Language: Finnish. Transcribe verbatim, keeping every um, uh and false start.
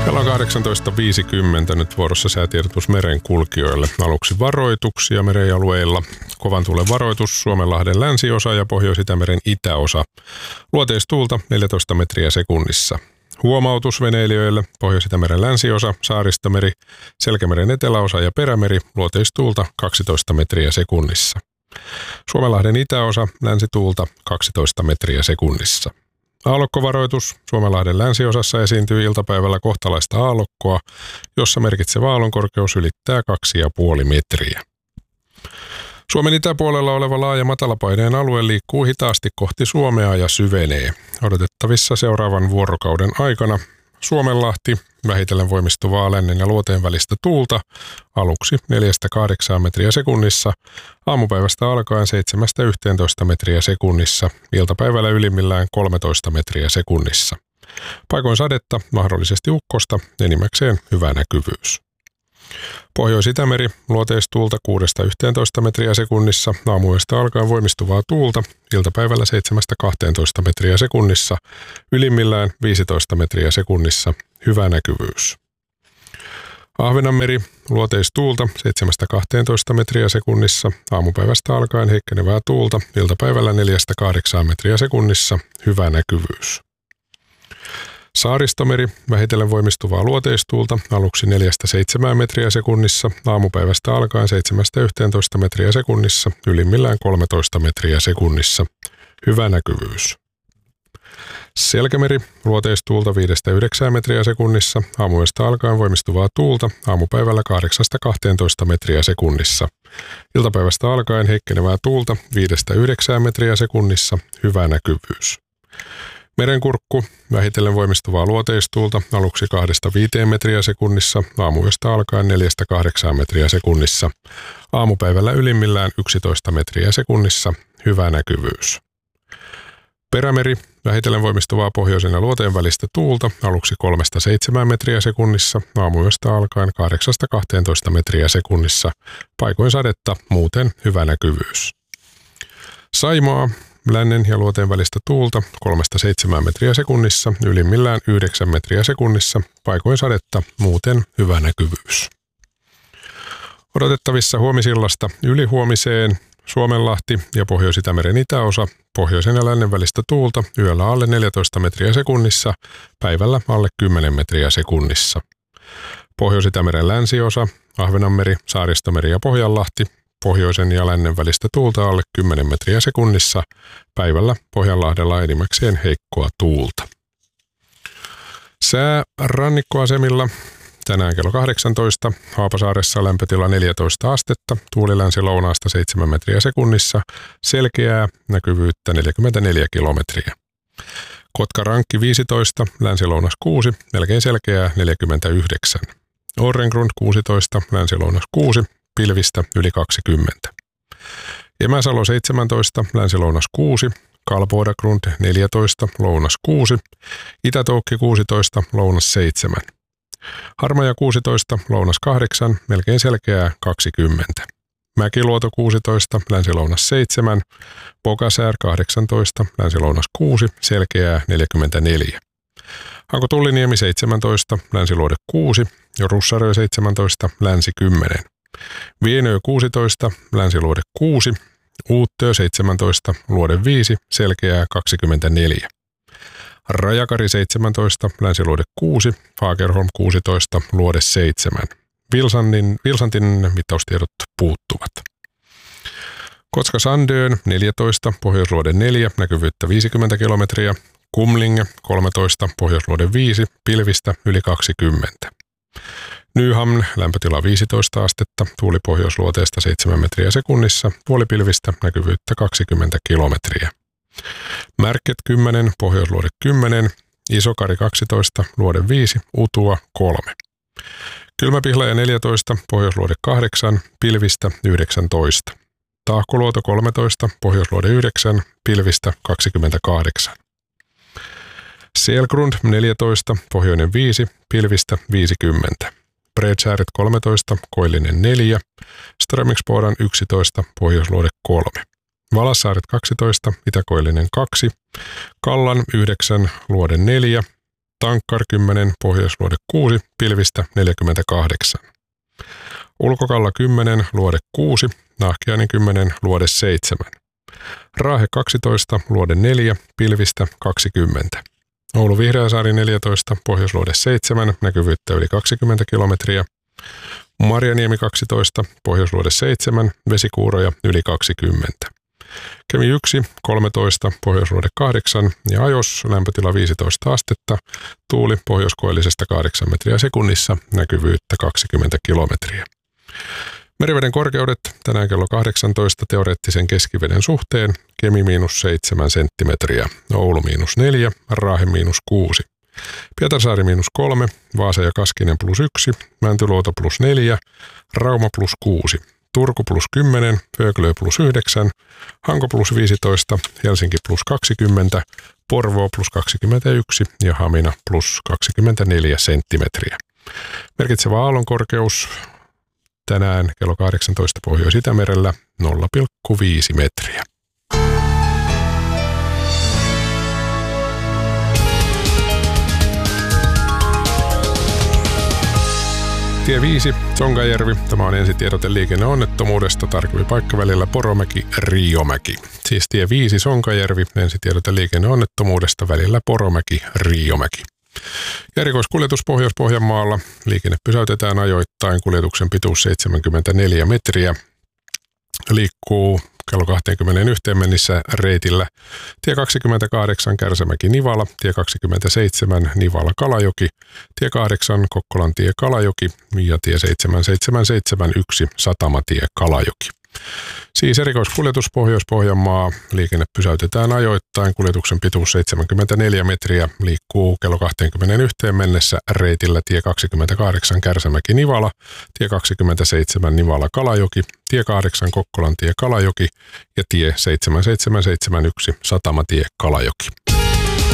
Kello kahdeksantoista viisikymmentä nyt vuorossa säätiedotus merenkulkijoille. Aluksi varoituksia merealueilla. Kovan tuulen varoitus Suomenlahden länsiosa ja Pohjois-Itämeren itäosa. Luoteistuulta neljätoista metriä sekunnissa. Huomautus veneilijöille Pohjois-Itämeren länsiosa, Saaristomeri, Selkämeren eteläosa ja Perämeri. Luoteistuulta kaksitoista metriä sekunnissa. Suomenlahden itäosa, länsituulta kaksitoista metriä sekunnissa. Aallokkovaroitus Suomenlahden länsiosassa esiintyy iltapäivällä kohtalaista aallokkoa, jossa merkitsevä aallonkorkeus ylittää kaksi pilkku viisi metriä. Suomen itäpuolella oleva laaja matalapaineen alue liikkuu hitaasti kohti Suomea ja syvenee. Odotettavissa seuraavan vuorokauden aikana Suomenlahti, vähitellen voimistuvaa lännen ja luoteen välistä tuulta, aluksi neljästä kahdeksaan metriä sekunnissa, aamupäivästä alkaen seitsemästä yhteentoista metriä sekunnissa, iltapäivällä ylimmillään kolmetoista metriä sekunnissa. Paikoin sadetta, mahdollisesti ukkosta, enimmäkseen hyvä näkyvyys. Pohjois-Itämeri, luoteistuulta kuudesta yhteentoista metriä sekunnissa, aamuyöstä alkaen voimistuvaa tuulta, iltapäivällä seitsemästä kahteentoista metriä sekunnissa, ylimmillään viisitoista metriä sekunnissa, hyvä näkyvyys. Ahvenanmeri, luoteistuulta seitsemästä kahteentoista metriä sekunnissa, aamupäivästä alkaen heikkenevää tuulta, iltapäivällä neljästä kahdeksaan metriä sekunnissa, hyvä näkyvyys. Saaristomeri, vähitellen voimistuvaa luoteistuulta, aluksi neljästä seitsemään metriä sekunnissa, aamupäivästä alkaen seitsemästä yhteentoista metriä sekunnissa, ylimmillään kolmetoista metriä sekunnissa, hyvä näkyvyys. Selkämeri, luoteistuulta viidestä yhdeksään metriä sekunnissa, aamuyöstä alkaen voimistuvaa tuulta, aamupäivällä kahdeksasta kahteentoista metriä sekunnissa. Iltapäivästä alkaen heikkenevää tuulta viidestä yhdeksään metriä sekunnissa, hyvä näkyvyys. Merenkurkku, vähitellen voimistuvaa luoteistuulta, aluksi kahdesta viiteen metriä sekunnissa, aamuyöstä alkaen neljästä kahdeksaan metriä sekunnissa. Aamupäivällä ylimmillään yksitoista metriä sekunnissa, hyvä näkyvyys. Perämeri, vähitellen voimistuvaa pohjoisen ja luoteen välistä tuulta, aluksi kolmesta seitsemään metriä sekunnissa, aamuyöstä alkaen kahdeksasta kahteentoista metriä sekunnissa. Paikoin sadetta, muuten hyvä näkyvyys. Saimaa, lännen ja luoteen välistä tuulta kolmesta seitsemään metriä sekunnissa, ylimmillään yhdeksän metriä sekunnissa, paikoin sadetta, muuten hyvä näkyvyys. Odotettavissa huomisillasta ylihuomiseen Suomenlahti ja Pohjois-Itämeren itäosa, pohjoisen ja lännen välistä tuulta, yöllä alle neljätoista metriä sekunnissa, päivällä alle kymmenen metriä sekunnissa. Pohjois-Itämeren länsiosa, Ahvenanmeri, Saaristomeri ja Pohjanlahti, pohjoisen ja lännen välistä tuulta alle kymmenen metriä sekunnissa, päivällä Pohjanlahdella enimmäkseen heikkoa tuulta. Sää rannikkoasemilla tänään kello kahdeksantoista, Haapasaaressa lämpötila neljätoista astetta, tuuli länsi-lounaasta seitsemän metriä sekunnissa, selkeää näkyvyyttä neljäkymmentäneljä kilometriä. Kotka-Rankki viisitoista, länsi-lounas kuusi, melkein selkeää neljäkymmentäyhdeksän. Orrengrund kuusitoista, länsi-lounas kuusi, pilvistä yli kaksikymmentä. Emäsalo seitsemäntoista, länsi-lounas kuusi, Kalpoidagrund neljätoista, lounas kuusi, Itä-Toukki kuusitoista, lounas seitsemän. Harmaja kuusitoista, lounas kahdeksan, melkein selkeää kaksikymmentä. Mäkiluoto kuusitoista, länsi-lounas seitsemän, Pokasär kahdeksantoista, länsi-lounas kuusi, selkeää neljäkymmentäneljä. Hanko-Tulliniemi seitsemäntoista, länsiluode kuusi ja Russarö seitsemäntoista, länsi kymmenen. Vienöö kuusitoista, länsiluode kuusi, Uuttöö seitsemäntoista, luode viisi, selkeää kaksikymmentäneljä. Rajakari seitsemäntoista, länsiluode kuusi, Fagerholm kuusitoista, luode seitsemän. Vilsantin, Vilsantin mittaustiedot puuttuvat. Kotka-Sandön neljätoista, pohjoisluode neljä, näkyvyyttä viisikymmentä kilometriä. Kumlinge kolmetoista, pohjoisluode viisi, pilvistä yli kaksikymmentä. Nyhamn, lämpötila viisitoista astetta, tuuli pohjoisluoteesta seitsemän metriä sekunnissa, puolipilvistä, näkyvyyttä kaksikymmentä kilometriä. Märket kymmenen, pohjoisluode kymmenen, Isokari kaksitoista, luode viisi, Utua kolme. Kylmäpihlaja neljätoista, pohjoisluode kahdeksan, pilvistä yhdeksäntoista. Taahkoluoto kolmetoista, pohjoisluode yhdeksän, pilvistä kaksikymmentäkahdeksan. Selgrund neljätoista, pohjoinen viisi, pilvistä viisikymmentä. Bredshäret kolmetoista, koillinen neljä, Strömingsporan yksitoista, pohjoisluode kolme. Valassaaret kaksitoista, itäkoillinen kaksi, Kallan yhdeksän, luode neljä, Tankkar kymmenen, Pohjoisluode kuusi, pilvistä neljäkymmentäkahdeksan. Ulkokalla kymmenen, Luode kuusi, Nahkiainen kymmenen, Luode seitsemän. Raahe kaksitoista, Luode neljä, pilvistä kaksikymmentä. Oulu Vihreäsaari neljätoista, Pohjoisluode seitsemän, näkyvyyttä yli kaksikymmentä kilometriä. Marjaniemi kaksitoista, Pohjoisluode seitsemän, vesikuuroja yli kaksikymmentä. Kemi yksi, kolmetoista, Pohjoisluode kahdeksan ja Ajos, lämpötila viisitoista astetta, tuuli pohjoiskoillisesta kahdeksan metriä sekunnissa, näkyvyyttä kaksikymmentä kilometriä. Meriveden korkeudet tänään kello kahdeksantoista teoreettisen keskiveden suhteen, Kemi miinus seitsemän senttimetriä, Oulu miinus neljä, Raahe miinus kuusi. Pietarsaari miinus kolme, Vaasa ja Kaskinen plus yksi, Mäntyluoto plus neljä, Rauma plus kuusi, Turku plus kymmenen, Föglö plus yhdeksän, Hanko plus viisitoista, Helsinki plus kaksikymmentä, Porvoo plus kaksikymmentäyksi ja Hamina plus kaksikymmentäneljä senttimetriä. Merkitsevä aallonkorkeus tänään kello kahdeksantoista Pohjois-Itämerellä nolla pilkku viisi metriä. Tie viisi, Sonkajärvi. Tämä on ensitiedote liikenneonnettomuudesta. Tarkempi paikka välillä Poromäki-Riiomäki. Siis tie viisi, Sonkajärvi. Ensitiedote liikenneonnettomuudesta välillä Poromäki-Riiomäki. Ja erikoiskuljetus Pohjois-Pohjanmaalla. Liikenne pysäytetään ajoittain. Kuljetuksen pituus seitsemänkymmentäneljä metriä. Liikkuu kello kaksikymmentäyksi mennessä reitillä tie kaksikymmentäkahdeksan Kärsämäki-Nivala, tie kaksikymmentäseitsemän Nivala-Kalajoki, tie kahdeksan Kokkolantie Kalajoki ja tie seitsemän seitsemän seitsemän yksi Satamatie Kalajoki. Siis erikoiskuljetus Pohjois-Pohjanmaa. Liikenne pysäytetään ajoittain. Kuljetuksen pituus seitsemänkymmentäneljä metriä. Liikkuu kello kaksikymmentäyksi mennessä reitillä tie kaksikymmentäkahdeksan Kärsämäki-Nivala, tie kaksikymmentäseitsemän Nivala-Kalajoki, tie kahdeksan Kokkolantie Kalajoki ja tie seitsemän seitsemän seitsemän yksi Satamatie Kalajoki.